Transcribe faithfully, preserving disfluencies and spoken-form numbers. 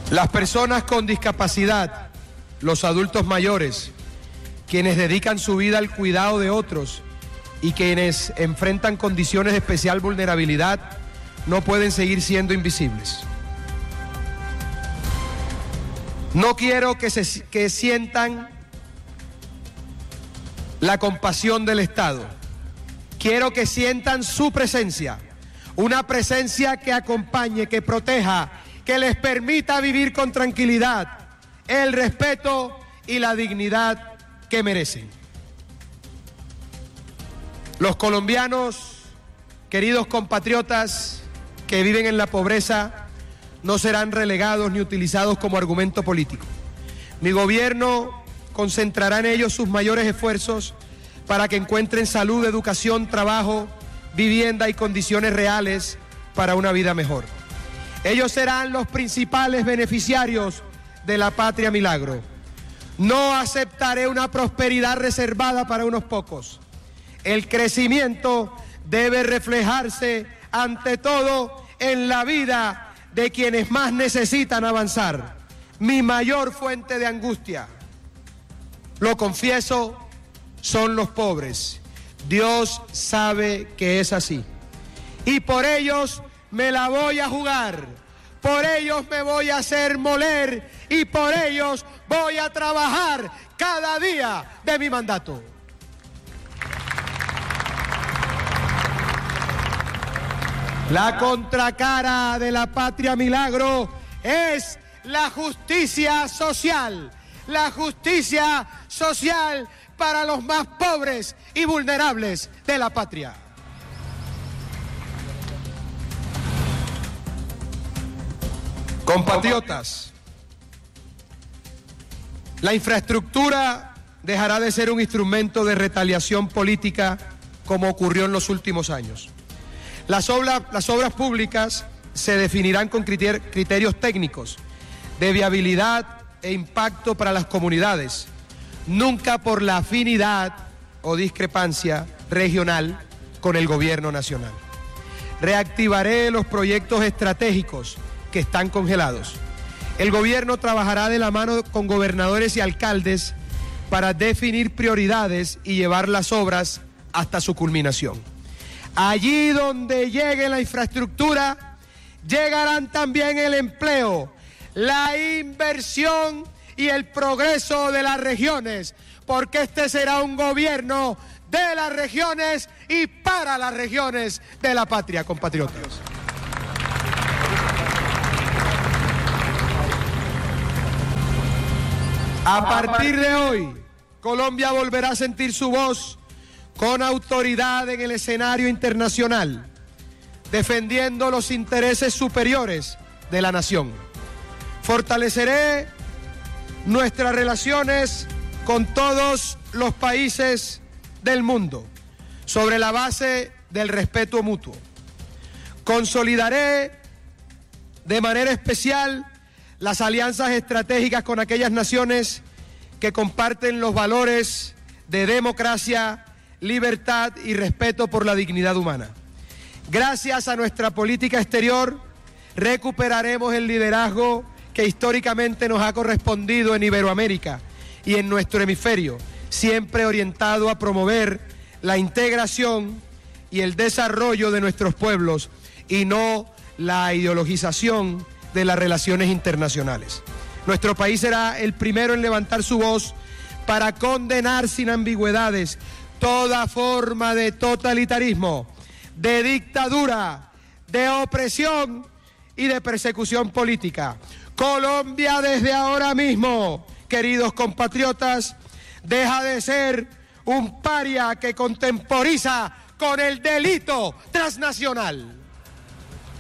Las personas con discapacidad, los adultos mayores, quienes dedican su vida al cuidado de otros y quienes enfrentan condiciones de especial vulnerabilidad, no pueden seguir siendo invisibles. No quiero que, se, que sientan la compasión del Estado. Quiero que sientan su presencia, una presencia que acompañe, que proteja, que les permita vivir con tranquilidad, el respeto y la dignidad que merecen. Los colombianos, queridos compatriotas que viven en la pobreza, no serán relegados ni utilizados como argumento político. Mi gobierno concentrará en ellos sus mayores esfuerzos para que encuentren salud, educación, trabajo, vivienda y condiciones reales para una vida mejor. Ellos serán los principales beneficiarios de la Patria Milagro. No aceptaré una prosperidad reservada para unos pocos. El crecimiento debe reflejarse ante todo en la vida de quienes más necesitan avanzar. Mi mayor fuente de angustia, lo confieso, son los pobres. Dios sabe que es así. Y por ellos me la voy a jugar. Por ellos me voy a hacer moler y por ellos voy a trabajar cada día de mi mandato. La contracara de la Patria Milagro es la justicia social, la justicia social para los más pobres y vulnerables de la patria. Compatriotas, la infraestructura dejará de ser un instrumento de retaliación política como ocurrió en los últimos años. Las obras, las obras públicas se definirán con criter- criterios técnicos de viabilidad e impacto para las comunidades, nunca por la afinidad o discrepancia regional con el gobierno nacional. Reactivaré los proyectos estratégicos que están congelados. El gobierno trabajará de la mano con gobernadores y alcaldes para definir prioridades y llevar las obras hasta su culminación. Allí donde llegue la infraestructura, llegarán también el empleo, la inversión y el progreso de las regiones, porque este será un gobierno de las regiones y para las regiones de la patria, compatriotas. A partir de hoy, Colombia volverá a sentir su voz con autoridad en el escenario internacional, defendiendo los intereses superiores de la nación. Fortaleceré nuestras relaciones con todos los países del mundo sobre la base del respeto mutuo. Consolidaré de manera especial las alianzas estratégicas con aquellas naciones que comparten los valores de democracia, libertad y respeto por la dignidad humana. Gracias a nuestra política exterior, recuperaremos el liderazgo que históricamente nos ha correspondido en Iberoamérica y en nuestro hemisferio, siempre orientado a promover la integración y el desarrollo de nuestros pueblos y no la ideologización de las relaciones internacionales. Nuestro país será el primero en levantar su voz para condenar sin ambigüedades toda forma de totalitarismo, de dictadura, de opresión y de persecución política. Colombia desde ahora mismo, queridos compatriotas, deja de ser un paria que contemporiza con el delito transnacional.